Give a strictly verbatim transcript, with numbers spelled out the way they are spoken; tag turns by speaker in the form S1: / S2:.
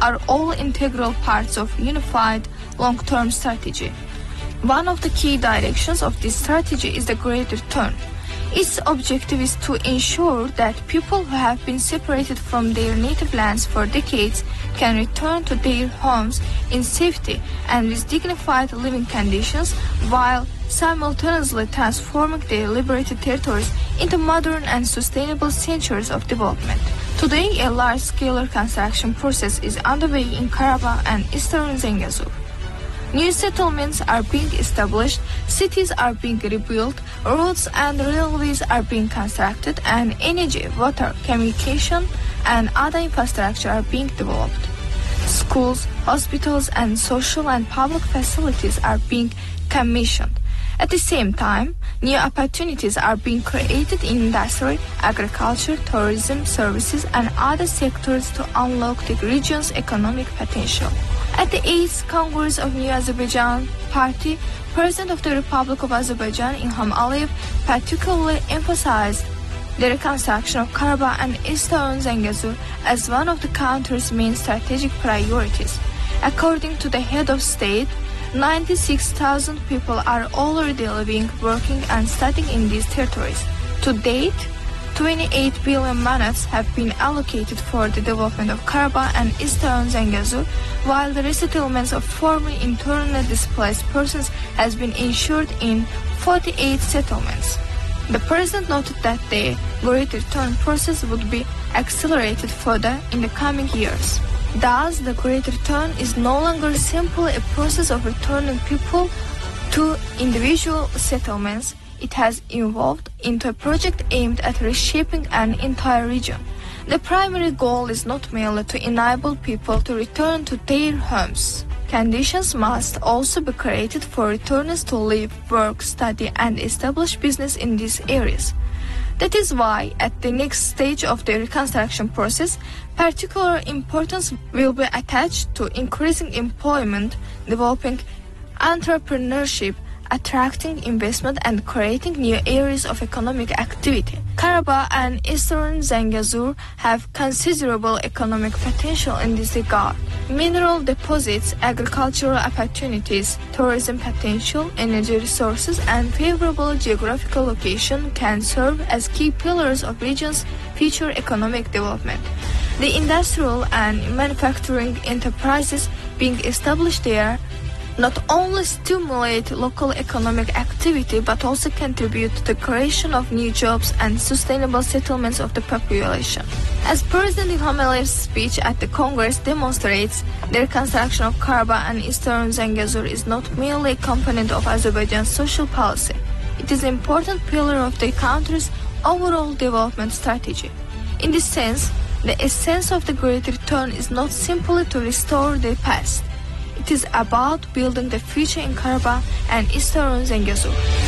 S1: are all integral parts of unified long-term strategy. One of the key directions of this strategy is the Great Return. Its objective is to ensure that people who have been separated from their native lands for decades can return to their homes in safety and with dignified living conditions, while simultaneously transforming their liberated territories into modern and sustainable centers of development. Today, a large-scale reconstruction process is underway in Karabakh and eastern Zengezur. New settlements are being established, cities are being rebuilt, roads and railways are being constructed, and energy, water, communication, and other infrastructure are being developed. Schools, hospitals, and social and public facilities are being commissioned. At the same time, new opportunities are being created in industry, agriculture, tourism, services, and other sectors to unlock the region's economic potential. At the eighth Congress of New Azerbaijan Party, President of the Republic of Azerbaijan Ilham Aliyev particularly emphasized the reconstruction of Karabakh and eastern Zengezur as one of the country's main strategic priorities. According to the head of state, ninety-six thousand people are already living, working, and studying in these territories. To date, twenty-eight billion manats have been allocated for the development of Karabakh and eastern Zengezur, while the resettlements of former internally displaced persons has been ensured in forty-eight settlements. The president noted that the Great Return process would be accelerated further in the coming years. Thus, the Great Return is no longer simply a process of returning people to individual settlements. It has evolved into a project aimed at reshaping an entire region. The primary goal is not merely to enable people to return to their homes. Conditions must also be created for returners to live, work, study, and establish business in these areas. That is why, at the next stage of the reconstruction process, particular importance will be attached to increasing employment, developing entrepreneurship, attracting investment, and creating new areas of economic activity. Karabakh and eastern Zengezur have considerable economic potential in this regard. Mineral deposits, agricultural opportunities, tourism potential, energy resources, and favorable geographical location can serve as key pillars of region's future economic development. The industrial and manufacturing enterprises being established there not only stimulate local economic activity but also contribute to the creation of new jobs and sustainable settlements of the population. As President Ilham Aliyev's speech at the Congress demonstrates, the reconstruction of Karabakh and eastern Zengezur is not merely a component of Azerbaijan's social policy. It is an important pillar of the country's overall development strategy. In this sense, the essence of the Great Return is not simply to restore the past. It is about building the future in Karabakh and eastern Zengezur.